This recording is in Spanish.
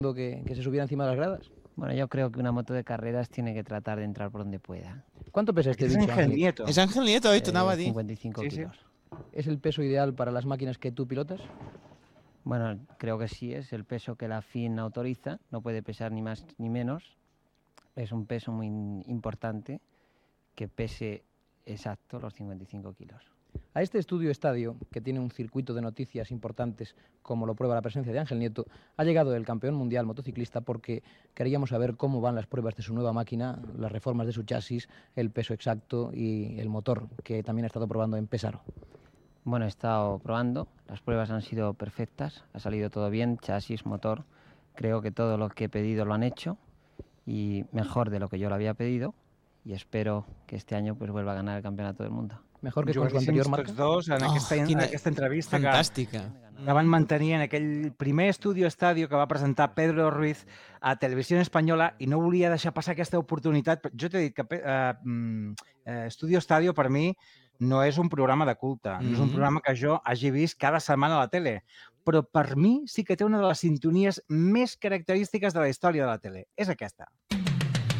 que se subiera encima de las gradas? Bueno, yo creo que una moto de carreras tiene que tratar de entrar por donde pueda. ¿Cuánto pesa este És bicho, Ángel Angelito? Nieto. És Ángel Nieto, oi? T'anava a dir. 55 Sí, sí. kilos. ¿Es el peso ideal para las máquinas que tú pilotas? Bueno, creo que sí, es el peso que la FIN autoriza, no puede pesar ni más ni menos. Es un peso muy importante que pese exacto los 55 kilos. A este estudio estadio, que tiene un circuito de noticias importantes, como lo prueba la presencia de Ángel Nieto, ha llegado el campeón mundial motociclista porque queríamos saber cómo van las pruebas de su nueva máquina, las reformas de su chasis, el peso exacto y el motor, que también ha estado probando en Pesaro. Bueno, he estado probando, las pruebas han sido perfectas, ha salido todo bien, chasis, motor. Creo que todo lo que he pedido lo han hecho y mejor de lo que yo lo había pedido, y espero que este año pues vuelva a ganar el campeonato del mundo. Mejor que con su anterior marca. Tots dos en aquesta entrevista Fantàstica. que van mantenir en aquell primer Estudio Estadio que va presentar Pedro Ruiz a Televisió Espanyola, i no volia deixar passar aquesta oportunitat. Jo t'he dit que Estudio Estadio per mi no és un programa de culte, no és un programa que jo hagi vist cada setmana a la tele, però per mi sí que té una de les sintonies més característiques de la història de la tele. És aquesta.